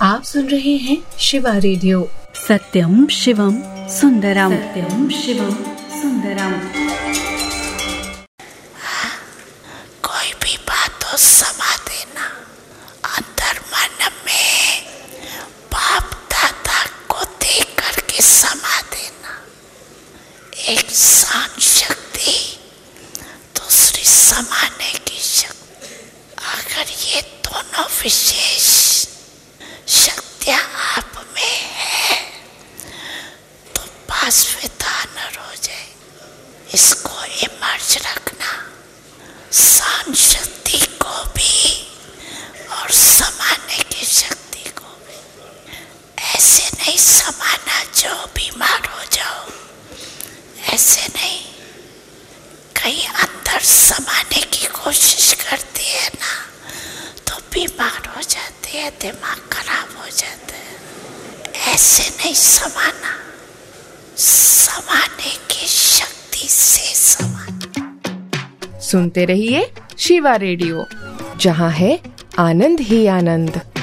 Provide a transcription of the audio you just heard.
आप सुन रहे हैं शिवा रेडियो। सत्यम शिवम सुंदरम, सत्यम शिवम सुंदरम। कोई भी बात हो समा देना, अंदर मन में बाप दादा को देख करके समा देना। एक शांत शक्ति, दूसरी समाने की शक्ति। अगर ये दोनों विशेष शक्तियाँ आप में है तो पासविता न हो जाए। इसको इमर्ज रखना, शांत शक्ति को भी और समाने की शक्ति को भी। ऐसे नहीं समाना जो बीमार हो जाओ, ऐसे नहीं। कहीं अंदर समाने की कोशिश करती है ना तो बीमार हो जाते हैं, दिमाग खराब हो जाता है। ऐसे नहीं समाना, समाने की शक्ति से समाना। सुनते रहिए शिवा रेडियो, जहाँ है आनंद ही आनंद।